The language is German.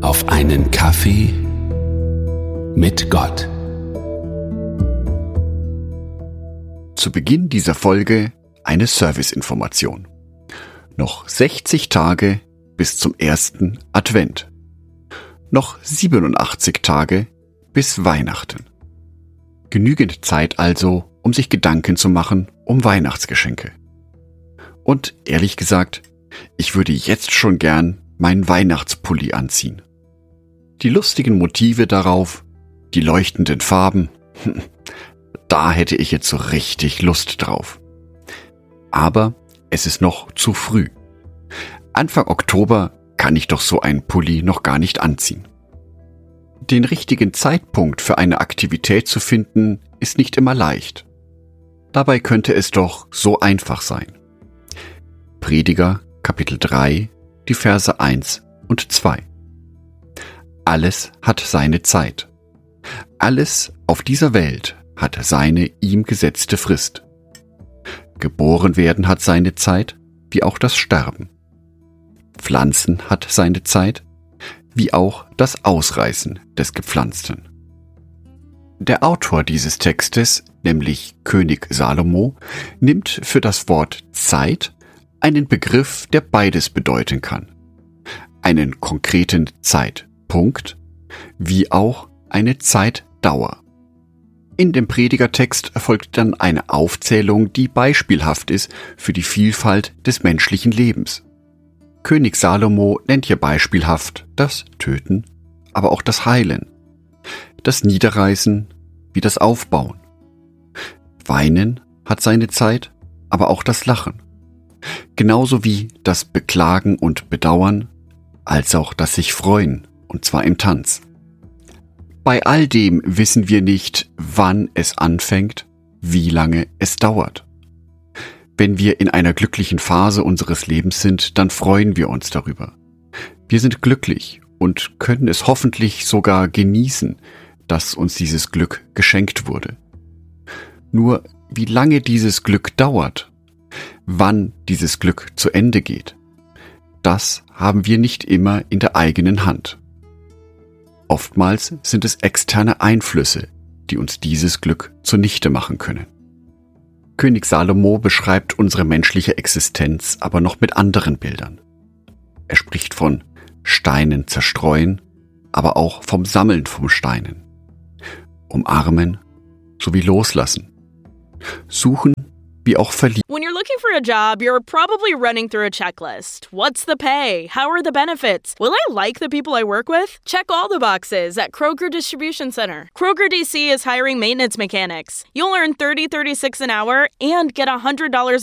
auf einen Kaffee mit Gott. Zu Beginn dieser Folge eine Serviceinformation. Noch 60 Tage bis zum ersten Advent. Noch 87 Tage bis Weihnachten. Genügend Zeit also, um sich Gedanken zu machen um Weihnachtsgeschenke. Und ehrlich gesagt, ich würde jetzt schon gern meinen Weihnachtspulli anziehen. Die lustigen Motive darauf, die leuchtenden Farben, da hätte ich jetzt so richtig Lust drauf. Aber es ist noch zu früh. Anfang Oktober kann ich doch so einen Pulli noch gar nicht anziehen. Den richtigen Zeitpunkt für eine Aktivität zu finden, ist nicht immer leicht. Dabei könnte es doch so einfach sein. Prediger, Kapitel 3, die Verse 1 und 2. Alles hat seine Zeit. Alles auf dieser Welt hat seine ihm gesetzte Frist. Geboren werden hat seine Zeit, wie auch das Sterben. Pflanzen hat seine Zeit, wie auch das Ausreißen des Gepflanzten. Der Autor dieses Textes, nämlich König Salomo, nimmt für das Wort Zeit einen Begriff, der beides bedeuten kann. Einen konkreten Zeitpunkt, wie auch eine Zeitdauer. In dem Predigertext erfolgt dann eine Aufzählung, die beispielhaft ist für die Vielfalt des menschlichen Lebens. König Salomo nennt hier beispielhaft das Töten, aber auch das Heilen, das Niederreißen wie das Aufbauen. Weinen hat seine Zeit, aber auch das Lachen. Genauso wie das Beklagen und Bedauern, als auch das sich freuen, und zwar im Tanz. Bei all dem wissen wir nicht, wann es anfängt, wie lange es dauert. Wenn wir in einer glücklichen Phase unseres Lebens sind, dann freuen wir uns darüber. Wir sind glücklich und können es hoffentlich sogar genießen, dass uns dieses Glück geschenkt wurde. Nur wie lange dieses Glück dauert, wann dieses Glück zu Ende geht, das haben wir nicht immer in der eigenen Hand. Oftmals sind es externe Einflüsse, die uns dieses Glück zunichte machen können. König Salomo beschreibt unsere menschliche Existenz aber noch mit anderen Bildern. Er spricht von Steinen zerstreuen, aber auch vom Sammeln von Steinen, umarmen sowie loslassen, suchen wie auch verlieben. When you're looking for a job, you're probably running through a checklist. What's the pay? How are the benefits? Will I like the people I work with? Check all the boxes at Kroger Distribution Center. Kroger DC is hiring maintenance mechanics. You'll earn $30.36 an hour and get $100